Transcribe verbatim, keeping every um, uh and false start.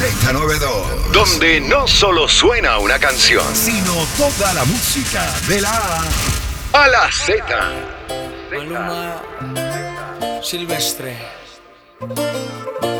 Z noventa y dos. Donde no solo suena una canción, sino toda la música de la A a la Z. Maluma Silvestre.